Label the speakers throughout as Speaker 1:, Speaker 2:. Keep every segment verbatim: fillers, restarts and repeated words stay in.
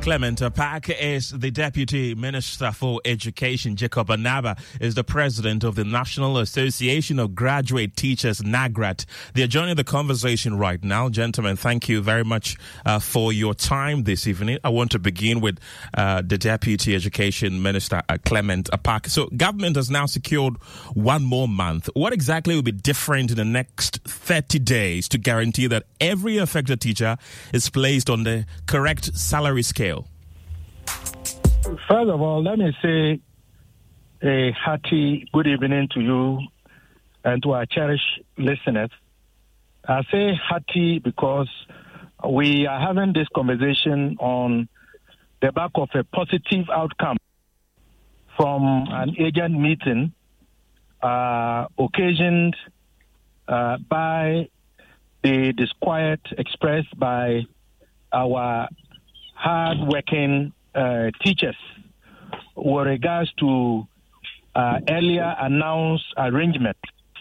Speaker 1: Clement Apak is the Deputy Minister for Education. Jacob Anaba is the President of the National Association of Graduate Teachers, NAGRAT. They are joining the conversation right now. Gentlemen, thank you very much uh, for your time this evening. I want to begin with uh, the Deputy Education Minister, uh, Clement Apak. So government has now secured one more month. What exactly will be different in the next thirty days to guarantee that every affected teacher is placed on the correct salary scale?
Speaker 2: First of all, let me say a hearty good evening to you and to our cherished listeners. I say hearty because we are having this conversation on the back of a positive outcome from an agent meeting uh, occasioned uh, by the disquiet expressed by our hard-working uh, teachers with regards to uh, earlier announced arrangement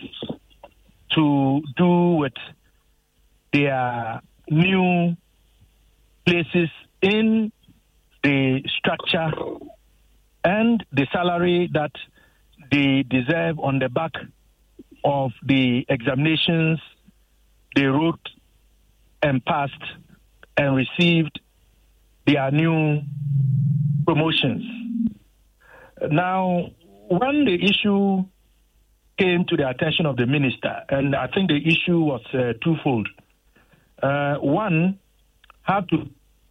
Speaker 2: to do with their new places in the structure and the salary that they deserve on the back of the examinations they wrote and passed and received their new promotions. Now, when the issue came to the attention of the minister, and I think the issue was uh, twofold. Uh, one, had to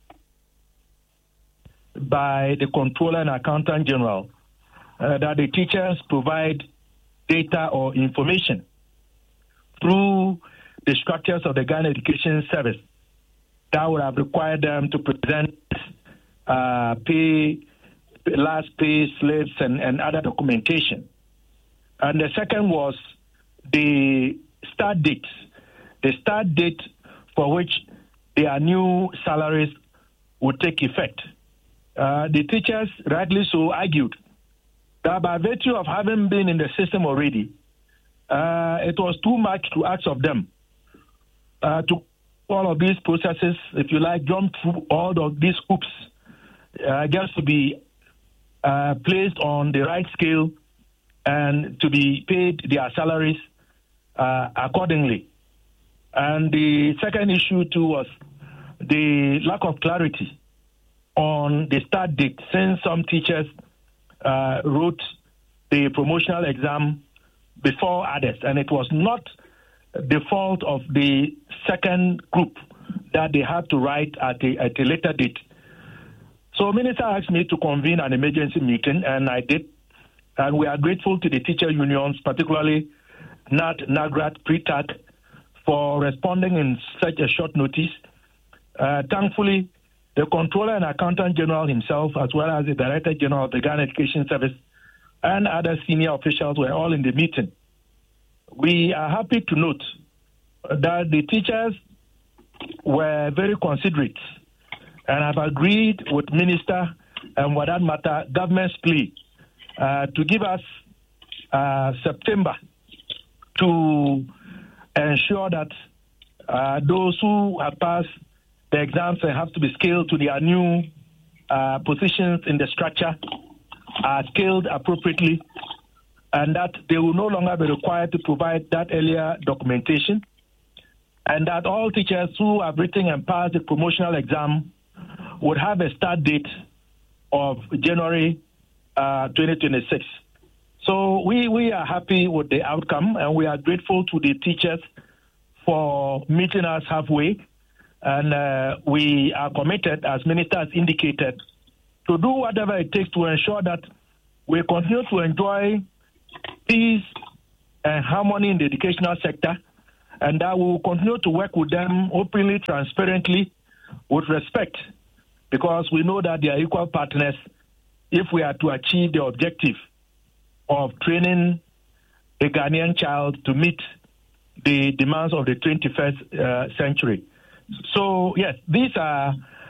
Speaker 2: by the Comptroller and Accountant General uh, that the teachers provide data or information through the structures of the Ghana Education Service that would have required them to present uh, pay, last pay slips and, and other documentation. And the second was the start date, the start date for which their new salaries would take effect. Uh, the teachers rightly so argued that by virtue of having been in the system already, uh, it was too much to ask of them uh, to all of these processes, if you like, jump through all of these hoops, uh, just to be uh, placed on the right scale and to be paid their salaries uh, accordingly. And the second issue, too, was the lack of clarity on the start date, since some teachers uh, wrote the promotional exam before others, and it was not the fault of the second group that they had to write at a, at a later date. So Minister asked me to convene an emergency meeting, and I did. And we are grateful to the teacher unions, particularly N A T, NAGRAT, Pre-TAC, for responding in such a short notice. Uh, thankfully, the Comptroller and Accountant General himself, as well as the Director General of the Ghana Education Service and other senior officials were all in the meeting. We are happy to note that the teachers were very considerate and have agreed with Minister and, for that matter, government's plea uh, to give us uh, September to ensure that uh, those who have passed the exams and have to be scaled to their new uh, positions in the structure are scaled appropriately, and that they will no longer be required to provide that earlier documentation, and that all teachers who have written and passed the promotional exam would have a start date of January uh, twenty twenty-six. So we, we are happy with the outcome, and we are grateful to the teachers for meeting us halfway. And uh, we are committed, as Minister has indicated, to do whatever it takes to ensure that we continue to enjoy peace and harmony in the educational sector, and that we will continue to work with them openly, transparently, with respect, because we know that they are equal partners if we are to achieve the objective of training a Ghanaian child to meet the demands of the twenty-first uh, century. So, yes, these are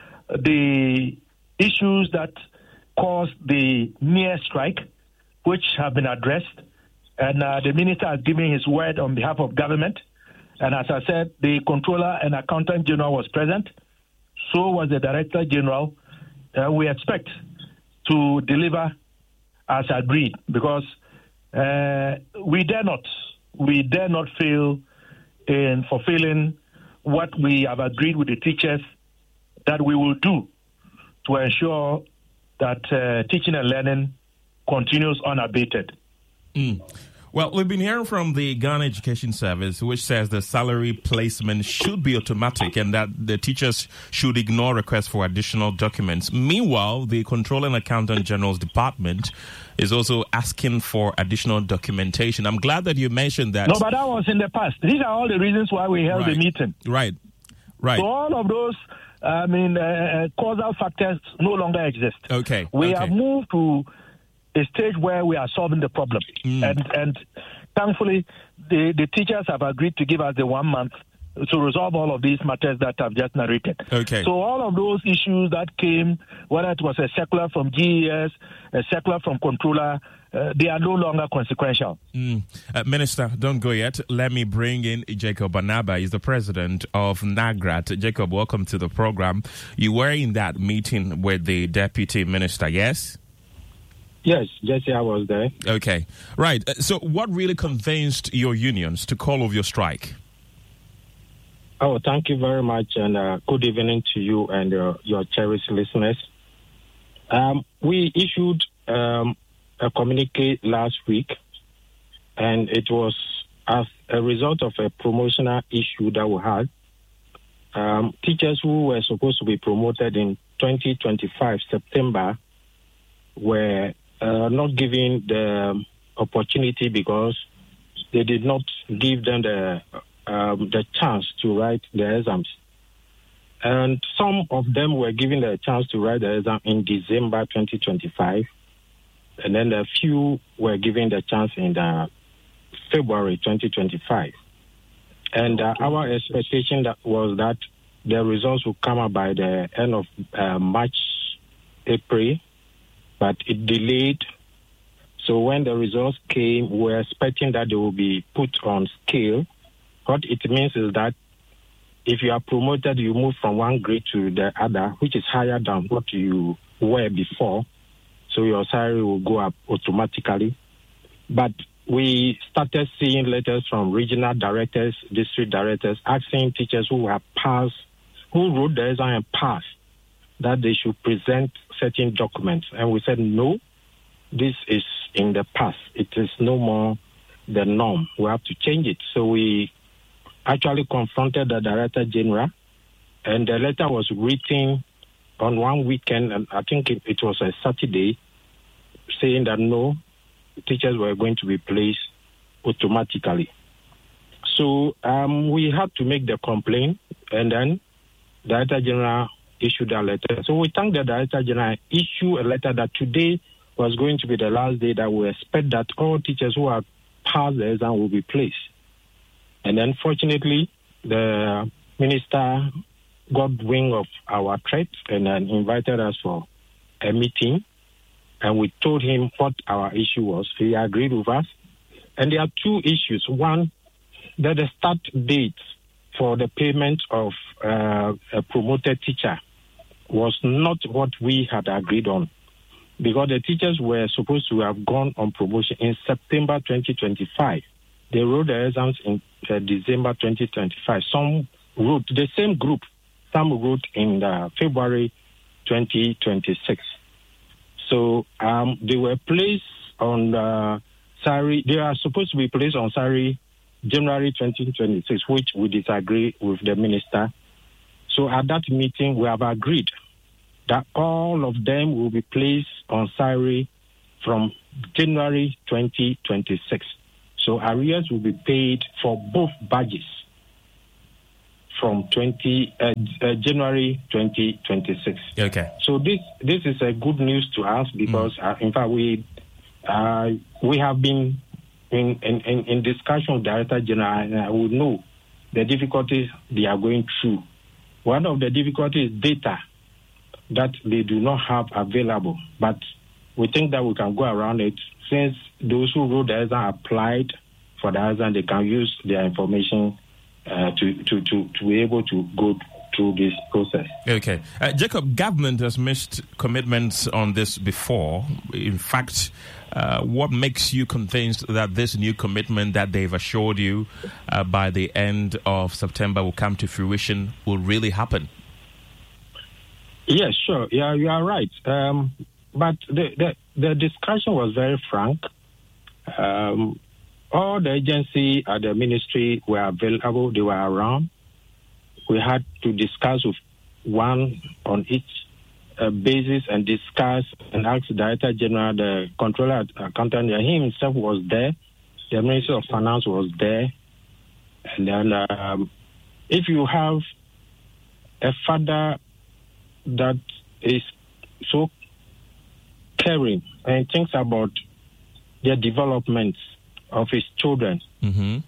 Speaker 2: the issues that caused the near strike, which have been addressed. And uh, the minister has given his word on behalf of government. And as I said, the Comptroller and Accountant General was present. So was the Director General. uh, we expect to deliver as agreed, because uh, we dare not, we dare not fail in fulfilling what we have agreed with the teachers that we will do to ensure that uh, teaching and learning continues unabated.
Speaker 1: Mm. Well, we've been hearing from the Ghana Education Service, which says the salary placement should be automatic and that the teachers should ignore requests for additional documents. Meanwhile, the Controller and Accountant General's Department is also asking for additional documentation. I'm glad that you mentioned that.
Speaker 2: No, but that was in the past. These are all the reasons why we held
Speaker 1: right.
Speaker 2: the meeting.
Speaker 1: Right, right.
Speaker 2: So all of those, I mean, uh, causal factors no longer exist.
Speaker 1: Okay.
Speaker 2: We
Speaker 1: okay.
Speaker 2: have moved to a stage where we are solving the problem. Mm. And and thankfully, the, the teachers have agreed to give us the one month to resolve all of these matters that I've just narrated.
Speaker 1: Okay.
Speaker 2: So all of those issues that came, whether it was a circular from G E S, a circular from Controller, uh, they are no longer consequential.
Speaker 1: Mm. Uh, Minister, don't go yet. Let me bring in Jacob Anaba. He's the president of NAGRAT. Jacob, welcome to the program. You were in that meeting with the deputy minister, yes?
Speaker 3: Yes, Jesse, I was there.
Speaker 1: Okay. Right. So what really convinced your unions to call off your strike?
Speaker 3: Oh, thank you very much, and uh, good evening to you and uh, your cherished listeners. Um, we issued um, a communique last week, and it was as a result of a promotional issue that we had. Um, teachers who were supposed to be promoted in twenty twenty-five, September, were uh, not given the opportunity because they did not give them the um, the chance to write the exams. And some of them were given the chance to write the exam in December twenty twenty-five, and then a few were given the chance in the February twenty twenty-five. And uh, our expectation that was that the results would come out by the end of uh, March, April, but it delayed. So when the results came, we were expecting that they will be put on scale. What it means is that if you are promoted, you move from one grade to the other, which is higher than what you were before. So your salary will go up automatically. But we started seeing letters from regional directors, district directors, asking teachers who have passed, who wrote the exam and passed, that they should present certain documents. And we said, no, this is in the past. It is no more the norm. We have to change it. So we actually confronted the Director General, and the letter was written on one weekend, and I think it, it was a Saturday, saying that no, teachers were going to be placed automatically. So um, we had to make the complaint, and then the Director General issued a letter. So we thank the Director General, issue a letter that today was going to be the last day that we expect that all teachers who have passed the exam will be placed. And then, fortunately, the minister got wind of our threat and then invited us for a meeting. And we told him what our issue was. He agreed with us. And there are two issues. One, that the start date for the payment of uh, a promoted teacher was not what we had agreed on, because the teachers were supposed to have gone on promotion in September twenty twenty-five. They wrote the exams in uh, December twenty twenty-five. Some wrote, the same group, some wrote in uh, February twenty twenty-six. So um, they were placed on uh, salary, they are supposed to be placed on salary January twenty twenty-six, which we disagree with the minister. So at that meeting, we have agreed that all of them will be placed on salary from January twenty twenty-six. So arrears will be paid for both badges from twenty uh, uh, January twenty twenty-six.
Speaker 1: Okay.
Speaker 3: So this this is a good news to us because mm. uh, in fact we uh, we have been in in, in, in discussion with Director General, and I would know the difficulties they are going through. One of the difficulties is data that they do not have available, but we think that we can go around it. Since those who wrote the exam applied for the exam, they can use their information uh, to, to, to, to be able to go through this process.
Speaker 1: Okay. Uh, Jacob, government has missed commitments on this before. In fact, uh, what makes you convinced that this new commitment that they've assured you uh, by the end of September will come to fruition will really happen?
Speaker 3: Yes, sure. Yeah, you are right. Um, but the, the, the discussion was very frank. Um, all the agencies at the ministry were available. They were around. We had to discuss with one on each uh, basis and discuss and ask the Director General, the Controller Accountant. He himself was there. The Ministry of Finance was there. And then um, if you have a father that is so caring and thinks about the development of his children,
Speaker 1: mm-hmm.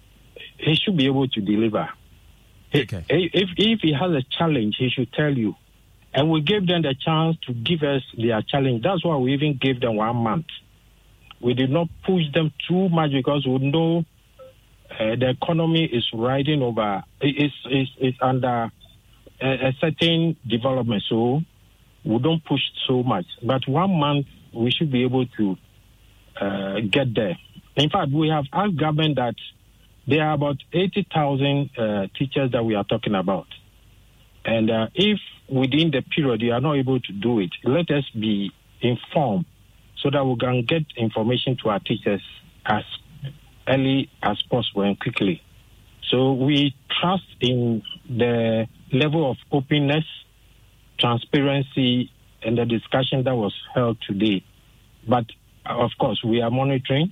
Speaker 3: he should be able to deliver.
Speaker 1: Okay.
Speaker 3: If if he has a challenge, he should tell you. And we gave them the chance to give us their challenge. That's why we even gave them one month. We did not push them too much because we know uh, the economy is riding over, it's, it's, it's under a, a certain development. So we don't push so much. But one month, we should be able to uh, get there. In fact, we have asked government that there are about eighty thousand uh, teachers that we are talking about. And uh, if within the period you are not able to do it, let us be informed so that we can get information to our teachers as early as possible and quickly. So we trust in the level of openness, transparency, and the discussion that was held today. But, of course, we are monitoring.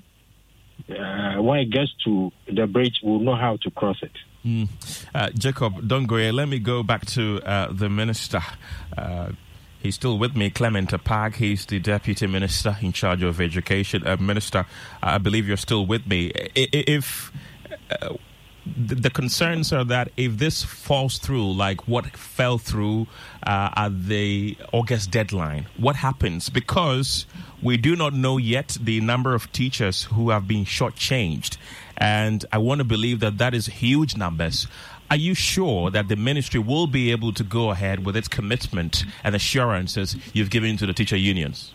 Speaker 3: Uh, when it gets to the bridge, we'll know how to cross it.
Speaker 1: Mm. Uh, Jacob Dongwe, let me go back to uh, the minister. Uh, he's still with me, Clement Apag. He's the Deputy Minister in charge of Education. Uh, Minister, I believe you're still with me. If uh, the concerns are that if this falls through, like what fell through uh, at the August deadline, what happens? Because we do not know yet the number of teachers who have been shortchanged. And I want to believe that that is huge numbers. Are you sure that the ministry will be able to go ahead with its commitment and assurances you've given to the teacher unions?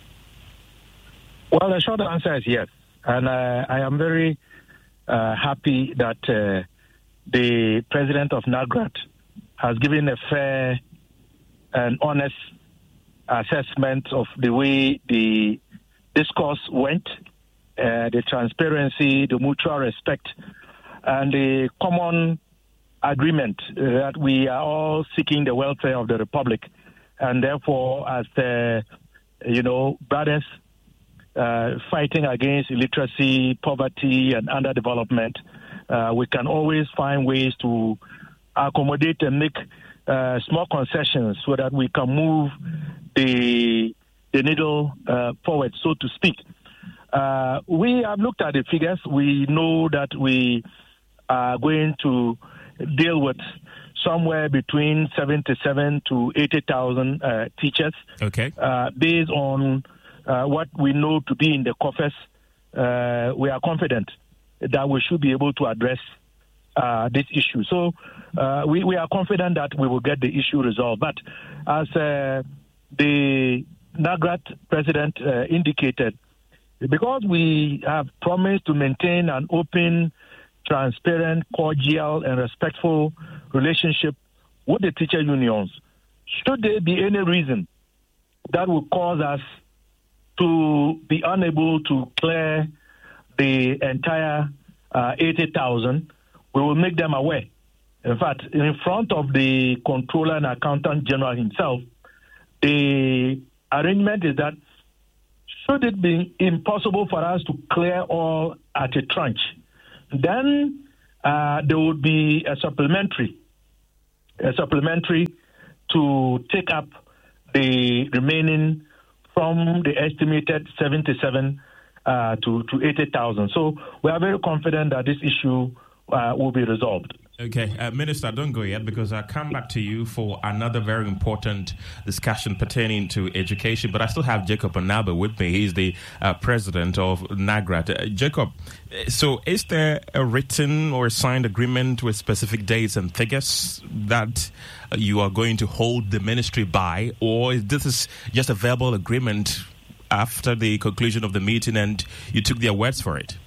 Speaker 2: Well, the short answer is yes. And uh, I am very uh, happy that uh, the president of NAGRAT has given a fair and honest assessment of the way the discourse went, uh, the transparency, the mutual respect, and the common agreement that we are all seeking the welfare of the Republic. And therefore, as the, you know, brothers uh, fighting against illiteracy, poverty, and underdevelopment, uh, we can always find ways to accommodate and make uh, small concessions so that we can move the the needle uh, forward, so to speak. Uh, we have looked at the figures. We know that we are going to deal with somewhere between seventy-seven to eighty thousand uh, teachers.
Speaker 1: Okay.
Speaker 2: Uh, based on uh, what we know to be in the coffers, uh, we are confident that we should be able to address uh, this issue. So uh, we, we are confident that we will get the issue resolved. But as uh, the NAGRAT president uh, indicated, because we have promised to maintain an open, transparent, cordial, and respectful relationship with the teacher unions, should there be any reason that will cause us to be unable to clear the entire uh, eighty thousand, we will make them aware. In fact, in front of the Controller and Accountant General himself, the arrangement is that should it be impossible for us to clear all at a tranche, then uh, there would be a supplementary, a supplementary to take up the remaining from the estimated seventy-seven uh, to, to eighty thousand. So we are very confident that this issue uh, will be resolved.
Speaker 1: Okay, uh, Minister, don't go yet because I'll come back to you for another very important discussion pertaining to education. But I still have Jacob Anaba with me. He's the uh, president of NAGRAT. Uh, Jacob, so is there a written or signed agreement with specific dates and figures that uh, you are going to hold the ministry by, or is this just a verbal agreement after the conclusion of the meeting and you took their words for it?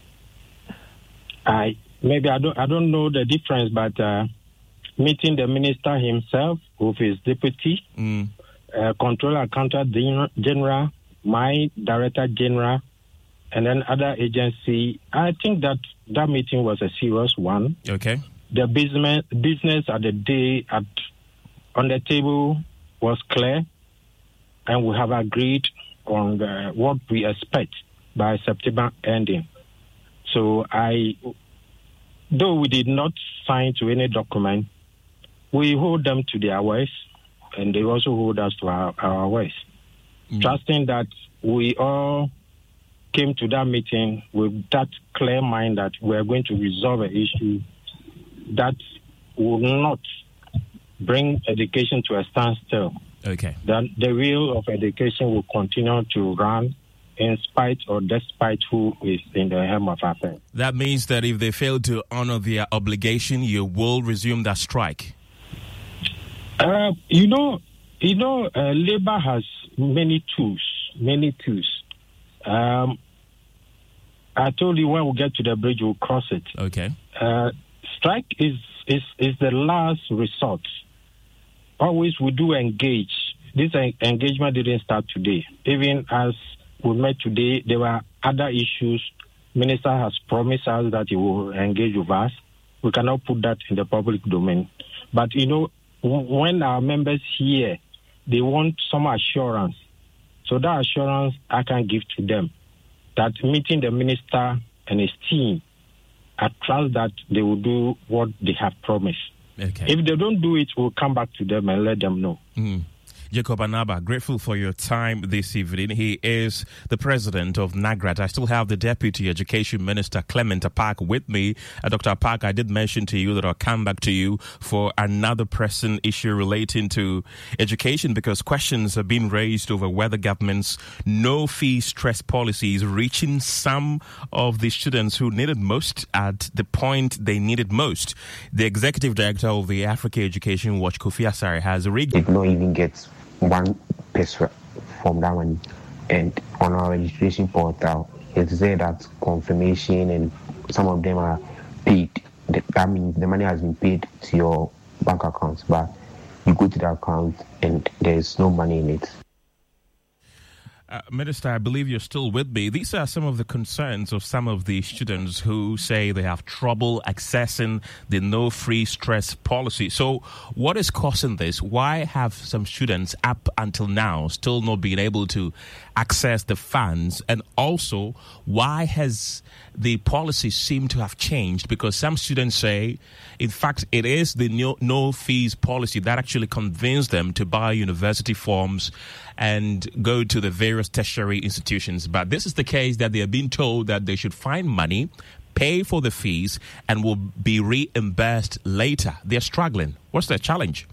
Speaker 3: I. Maybe I don't I don't know the difference, but uh, meeting the minister himself with his deputy, mm. uh, controller accountant general, my director general, and then other agency. I think that that meeting was a serious one.
Speaker 1: Okay.
Speaker 3: The business business at the day at on the table was clear, and we have agreed on the, what we expect by September ending. So I. Though we did not sign to any document, we hold them to their words, and they also hold us to our, our words. Mm. Trusting that we all came to that meeting with that clear mind that we are going to resolve an issue that will not bring education to a standstill.
Speaker 1: Okay.
Speaker 3: That the wheel of education will continue to run in spite or despite who is in the helm of affairs.
Speaker 1: That means that if they fail to honor their obligation, you will resume that strike.
Speaker 3: Uh, you know, you know, uh, labor has many tools, many tools. Um, I told you when we get to the bridge, we'll cross it.
Speaker 1: Okay.
Speaker 3: Uh, strike is, is is the last resort. Always we do engage. This engagement didn't start today. Even as we met today, there were other issues. Minister has promised us that he will engage with us. We cannot put that in the public domain. But, you know, when our members hear, they want some assurance. So that assurance I can give to them, that meeting the minister and his team, I trust that they will do what they have promised.
Speaker 1: Okay.
Speaker 3: If they don't do it, we'll come back to them and let them know.
Speaker 1: Mm. Jacob Anaba, grateful for your time this evening. He is the president of NAGRAT. I still have the Deputy Education Minister, Clement Apak, with me. Uh, Doctor Apak, I did mention to you that I'll come back to you for another pressing issue relating to education because questions have been raised over whether government's no-fee stress policy is reaching some of the students who need it most at the point they need it most. The Executive Director of the Africa Education Watch, Kofi Asare, has rigged...
Speaker 4: It not even gets one peso from that money, and on our registration portal it's there that confirmation and some of them are paid. That means the money has been paid to your bank accounts, but you go to the account and there's no money in it.
Speaker 1: Uh, Minister, I believe you're still with me. These are some of the concerns of some of the students who say they have trouble accessing the no-free stress policy. So what is causing this? Why have some students up until now still not been able to access the funds? And also, why has the policy seemed to have changed? Because some students say, in fact, it is the no, no fees policy that actually convinced them to buy university forms and go to the various tertiary institutions. But this is the case that they are being told that they should find money, pay for the fees, and will be reimbursed later. They're struggling. What's their challenge?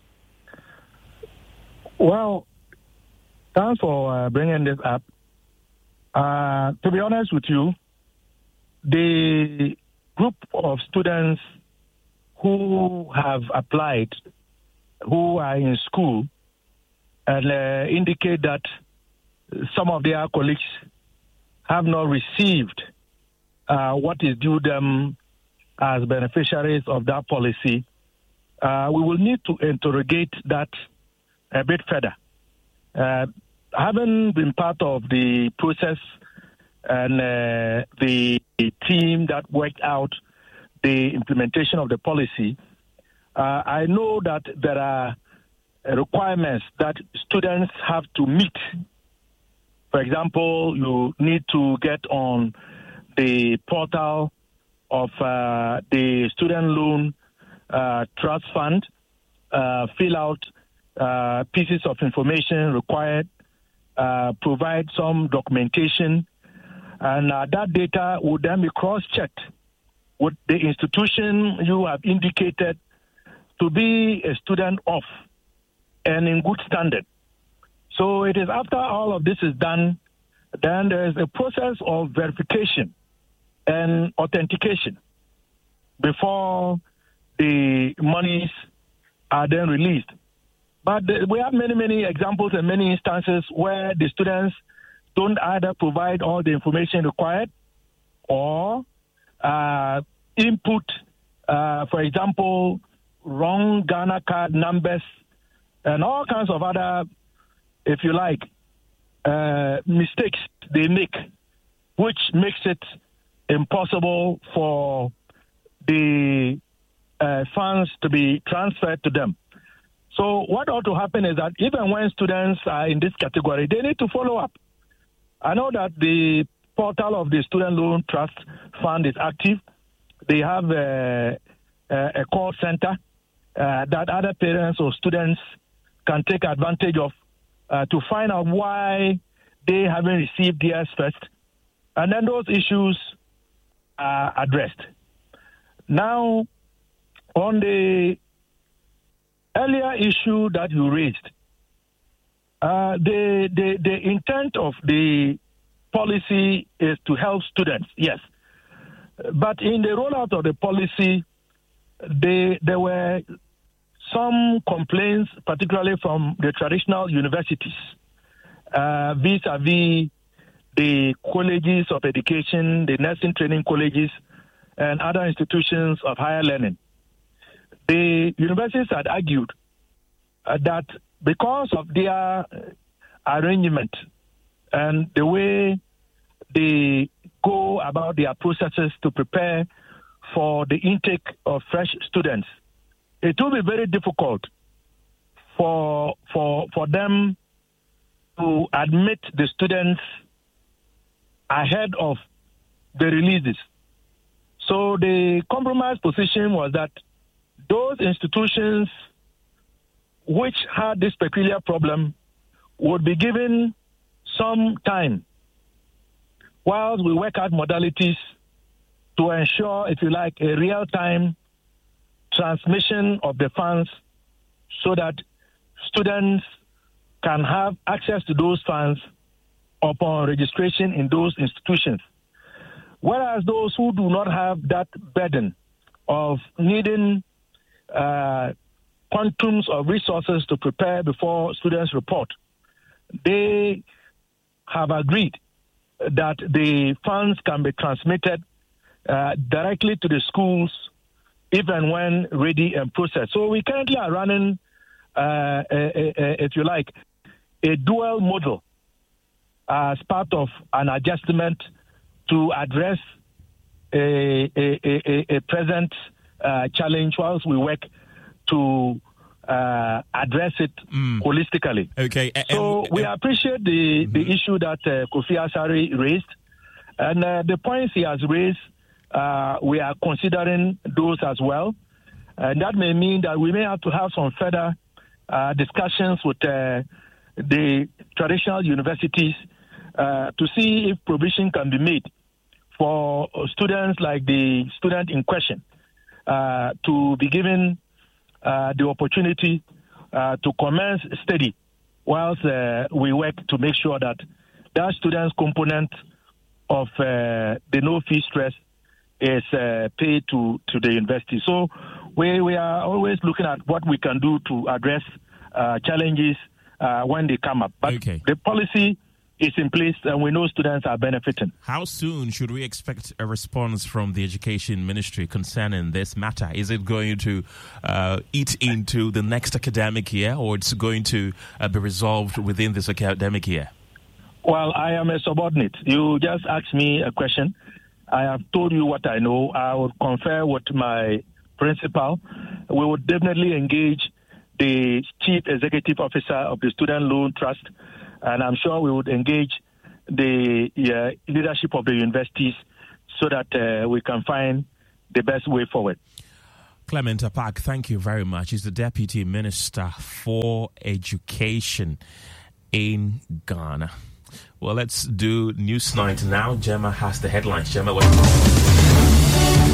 Speaker 2: Well, thanks for uh, bringing this up. Uh, to be honest with you, the group of students who have applied, who are in school, and uh, indicate that some of their colleagues have not received uh, what is due them as beneficiaries of that policy, uh, we will need to interrogate that a bit further. Uh, having been part of the process and uh, the team that worked out the implementation of the policy, uh, I know that there are requirements that students have to meet. For example, you need to get on the portal of uh, the student loan uh, trust fund, uh, fill out uh, pieces of information required, uh, provide some documentation, and uh, that data will then be cross-checked with the institution you have indicated to be a student of and in good standard. So it is after all of this is done, then there is a process of verification and authentication before the monies are then released. But we have many, many examples and many instances where the students don't either provide all the information required or uh, input, uh, for example, wrong Ghana card numbers and all kinds of other, if you like, uh, mistakes they make, which makes it impossible for the uh, funds to be transferred to them. So what ought to happen is that even when students are in this category, they need to follow up. I know that the portal of the Student Loan Trust Fund is active. They have a, a, a call center uh, that other parents or students can take advantage of uh, to find out why they haven't received theirs first. And then those issues are addressed. Now, on the earlier issue that you raised, uh, the, the the intent of the policy is to help students, yes. But in the rollout of the policy, they, there were some complaints, particularly from the traditional universities, uh, vis-a-vis the colleges of education, the nursing training colleges, and other institutions of higher learning. The universities had argued uh, that because of their arrangement and the way they go about their processes to prepare for the intake of fresh students, it will be very difficult for for for them to admit the students ahead of the releases. So the compromise position was that those institutions which had this peculiar problem would be given some time while we work out modalities to ensure, if you like, a real-time transmission of the funds so that students can have access to those funds upon registration in those institutions. Whereas those who do not have that burden of needing uh, quantums of resources to prepare before students report, they have agreed that the funds can be transmitted uh, directly to the schools even when ready and processed. So we currently are running, uh, a, a, a, if you like, a dual model as part of an adjustment to address a, a, a, a present uh, challenge whilst we work to uh, address it mm. holistically.
Speaker 1: Okay.
Speaker 2: So
Speaker 1: and,
Speaker 2: we appreciate the, mm-hmm. the issue that uh, Kofi Asare raised. And uh, the points he has raised, uh, we are considering those as well. And that may mean that we may have to have some further uh, discussions with uh, the traditional universities uh, to see if provision can be made for students like the student in question uh, to be given uh, the opportunity uh, to commence study whilst uh, we work to make sure that that student's component of uh, the no-fee stress is uh, paid to, to the university. So we, we are always looking at what we can do to address uh, challenges uh, when they come up. But
Speaker 1: okay.
Speaker 2: the policy is in place and we know students are benefiting.
Speaker 1: How soon should we expect a response from the Education Ministry concerning this matter? Is it going to uh, eat into the next academic year, or it's going to uh, be resolved within this academic year?
Speaker 2: Well, I am a subordinate. You just asked me a question. I have told you what I know. I will confer with my principal. We would definitely engage the Chief Executive Officer of the Student Loan Trust, and I'm sure we would engage the uh, leadership of the universities so that uh, we can find the best way forward.
Speaker 1: Clement Apak, thank you very much. He's the Deputy Minister for Education in Ghana. Well, let's do Newsnight now. Gemma has the headlines. Gemma, what?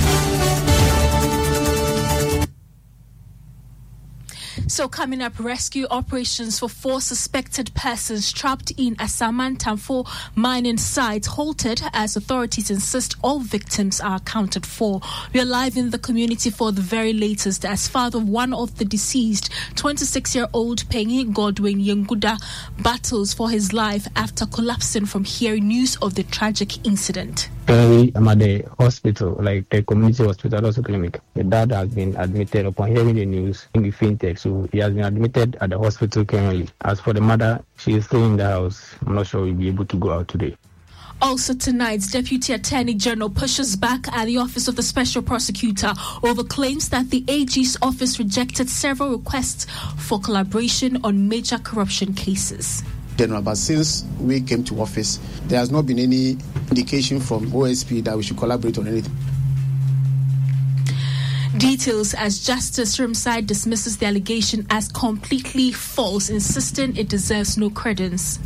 Speaker 5: So coming up, rescue operations for four suspected persons trapped in a Samantamfo mining site halted as authorities insist all victims are accounted for. We are live in the community for the very latest as father of one of the deceased, twenty-six-year-old Pengi Godwin Yenguda, battles for his life after collapsing from hearing news of the tragic incident.
Speaker 3: Currently, I'm at the hospital, like the community hospital, also clinic. The dad has been admitted upon hearing the news in the fintech, so he has been admitted at the hospital currently. As for the mother, she is still in the house. I'm not sure we'll be able to go out today.
Speaker 5: Also tonight, Deputy Attorney General pushes back at the Office of the Special Prosecutor over claims that the A G's office rejected several requests for collaboration on major corruption cases.
Speaker 6: General, but since we came to office, there has not been any indication from O S P that we should collaborate on anything.
Speaker 5: Details as Justice Rumsai dismisses the allegation as completely false, insisting it deserves no credence.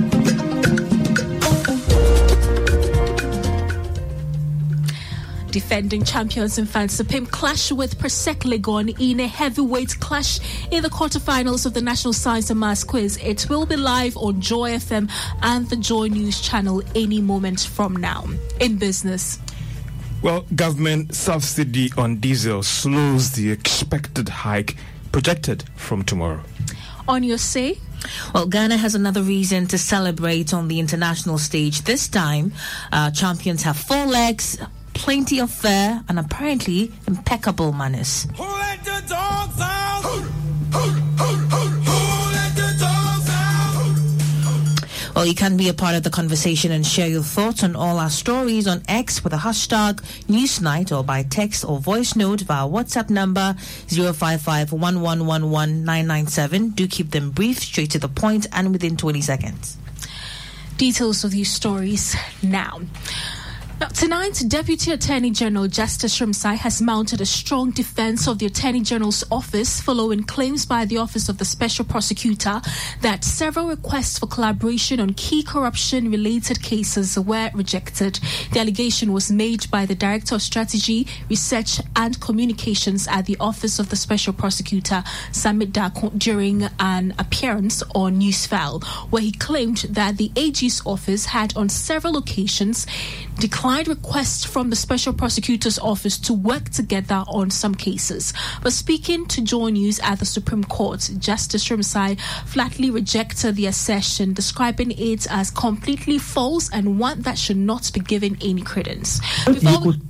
Speaker 5: Defending champions in Fansipim clash with Persek Legon in a heavyweight clash in the quarterfinals of the National Science and Maths Quiz. It will be live on Joy F M and the Joy News channel any moment from now. In business.
Speaker 7: Well, government subsidy on diesel slows the expected hike projected from tomorrow.
Speaker 5: On your say?
Speaker 8: Well, Ghana has another reason to celebrate on the international stage. This time, uh, champions have four legs, plenty of fare, and apparently impeccable manners.
Speaker 9: Who let the dogs out? Who, who, who, who, who let the dogs out?
Speaker 8: Well, you can be a part of the conversation and share your thoughts on all our stories on X with the hashtag Newsnight or by text or voice note via WhatsApp number zero five five, one one one one, nine nine seven. Do keep them brief, straight to the point, and within twenty seconds.
Speaker 5: Details of these stories now. Now, tonight, Deputy Attorney General Justice Rumsai has mounted a strong defense of the Attorney General's office following claims by the Office of the Special Prosecutor that several requests for collaboration on key corruption-related cases were rejected. The allegation was made by the Director of Strategy, Research and Communications at the Office of the Special Prosecutor, Samit Dako, during an appearance on Newsfile, where he claimed that the A G's office had on several occasions declined requests from the Special Prosecutor's Office to work together on some cases. But speaking to Joy News at the Supreme Court, Justice Rumsai flatly rejected the assertion, describing it as completely false and one that should not be given any credence. Before we,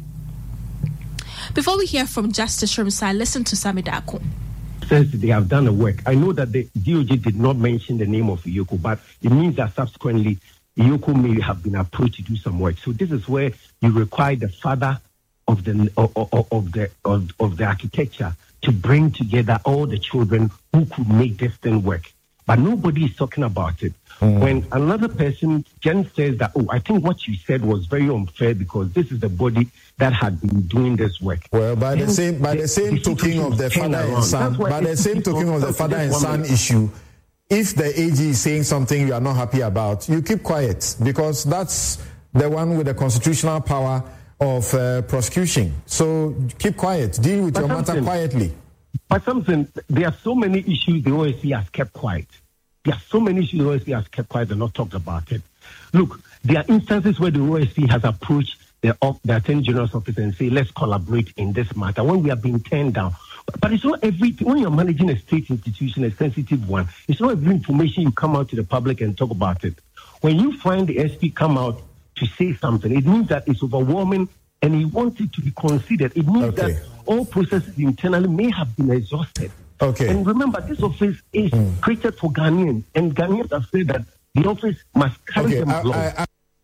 Speaker 5: before we hear from Justice Rumsai, listen to Sami Dako.
Speaker 10: Since they have done the work, I know that the D O J did not mention the name of Yoko, but it means that subsequently Yoko may have been approached to do some work. So this is where you require the father of the of, of the of, of the architecture to bring together all the children who could make this thing work. But nobody is talking about it. Mm. When another person, Jen, says that, oh, I think what you said was very unfair because this is the body that had been doing this work.
Speaker 11: Well, by the same by the, the same the token of the father and son, by the same token of the father and son issue. If the A G is saying something you are not happy about, you keep quiet because that's the one with the constitutional power of uh, prosecution. So keep quiet. Deal with but your matter quietly.
Speaker 10: But something, there are so many issues the O S C has kept quiet. There are so many issues the O S C has kept quiet and not talked about it. Look, there are instances where the O S C has approached the, the Attorney General's office and say, let's collaborate in this matter when we have been turned down. But it's not everything. When you're managing a state institution, a sensitive one, it's not every information you come out to the public and talk about it. When you find the S P come out to say something, it means that it's overwhelming and he wants it to be considered. It means okay. that all processes internally may have been exhausted.
Speaker 11: Okay.
Speaker 10: And remember, this office is mm. created for Ghanaians, and Ghanaians have said that the office must carry okay. them along. I, I,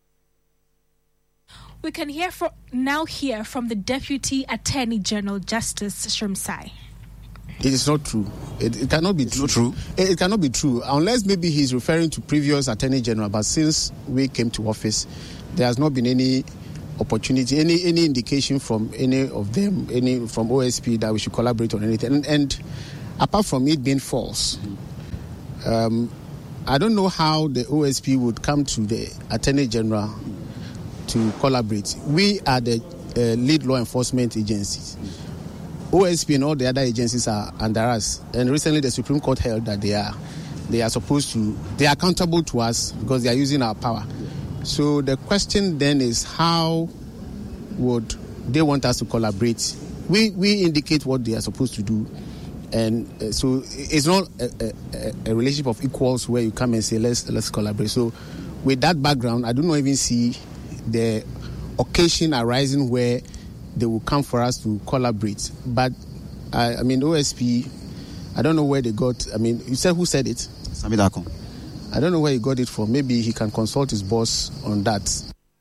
Speaker 5: We can hear from, now hear from the Deputy Attorney General, Justice Rumsai.
Speaker 6: It is not true. It, it cannot be it's true. true. It, it cannot be true unless maybe he's referring to previous Attorney General. But since we came to office, there has not been any opportunity, any any indication from any of them, any from O S P that we should collaborate on anything. And, and apart from it being false, um, I don't know how the O S P would come to the Attorney General to collaborate. We are the uh, lead law enforcement agencies. O S P and all the other agencies are under us. And recently the Supreme Court held that they are they are supposed to, they are accountable to us because they are using our power. So the question then is, how would they want us to collaborate? We we indicate what they are supposed to do. And uh, so it's not a, a, a relationship of equals where you come and say, let's let's collaborate. So with that background, I do not even see the occasion arising where they will come for us to collaborate. But, I, I mean, O S P, I don't know where they got, I mean, you said who said it?
Speaker 12: Sami Darko.
Speaker 6: I don't know where he got it from. Maybe he can consult his boss on that.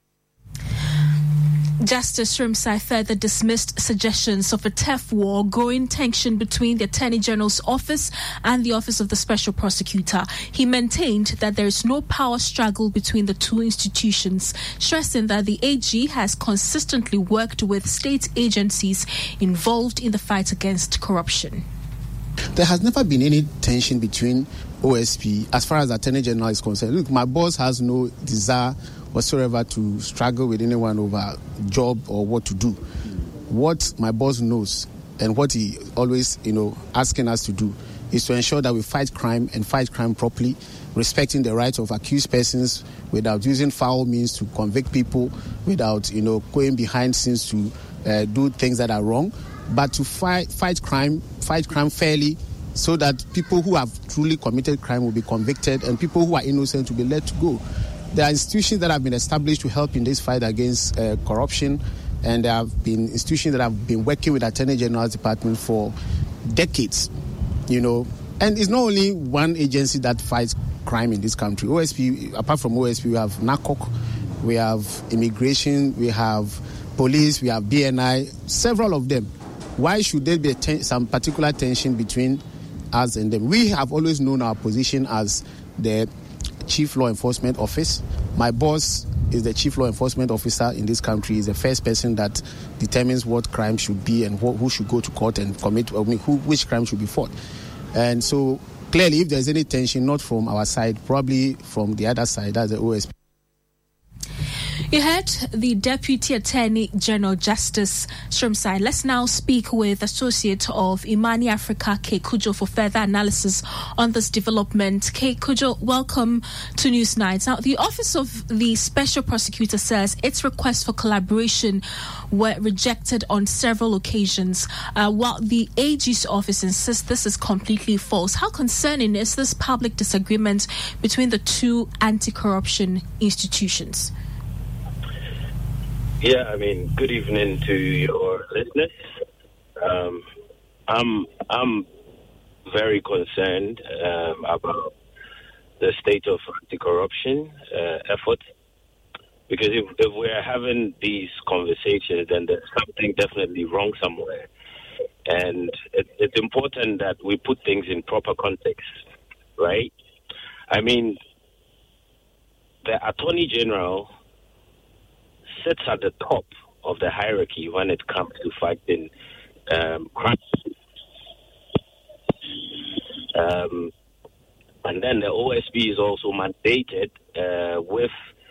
Speaker 5: Justice Srimsai further dismissed suggestions of a turf war, growing tension between the Attorney General's office and the Office of the Special Prosecutor. He maintained that there is no power struggle between the two institutions, stressing that the A G has consistently worked with state agencies involved in the fight against corruption.
Speaker 6: There has never been any tension between O S P as far as the Attorney General is concerned. Look, my boss has no desire whatsoever to struggle with anyone over job or what to do. What my boss knows and what he always, you know, asking us to do is to ensure that we fight crime and fight crime properly, respecting the rights of accused persons without using foul means to convict people, without, you know, going behind scenes to uh, do things that are wrong, but to fight fight crime, fight crime fairly, so that people who have truly committed crime will be convicted and people who are innocent will be let to go. There are institutions that have been established to help in this fight against uh, corruption, and there have been institutions that have been working with the Attorney General's Department for decades, you know. And it's not only one agency that fights crime in this country. O S P, apart from O S P, we have NACOC, we have immigration, we have police, we have B N I, several of them. Why should there be ten- some particular tension between us and them? We have always known our position as the Chief Law Enforcement Office. My boss is the Chief Law Enforcement Officer in this country. He's the first person that determines what crime should be and wh- who should go to court and commit, I mean, who, which crime should be fought. And so, clearly, if there's any tension, not from our side, probably from the other side, that's the O S P.
Speaker 5: You heard the Deputy Attorney General Justice Srimsai. Let's now speak with Associate of Imani Africa, Kay Cudjoe, for further analysis on this development. Kay Cudjoe, welcome to Newsnight. Now, the Office of the Special Prosecutor says its requests for collaboration were rejected on several occasions, uh, while the A G's office insists this is completely false. How concerning is this public disagreement between the two anti-corruption institutions?
Speaker 13: Yeah, I mean, good evening to your listeners. Um, I'm I'm very concerned um, about the state of anti-corruption uh, efforts, because if, if we're having these conversations, then there's something definitely wrong somewhere. And it, it's important that we put things in proper context, right? I mean, the Attorney General sits at the top of the hierarchy when it comes to fighting um, crime. Um, and then the O S P is also mandated uh, with